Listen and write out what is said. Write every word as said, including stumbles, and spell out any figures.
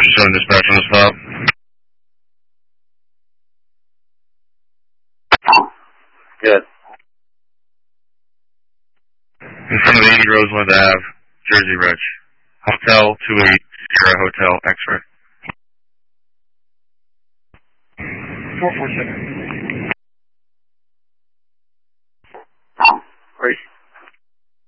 seven dispatch on the spot. Good. In front of eighty Roseland Ave, Jersey Rich. Hotel two eight Sierra Hotel X-ray. four four seven.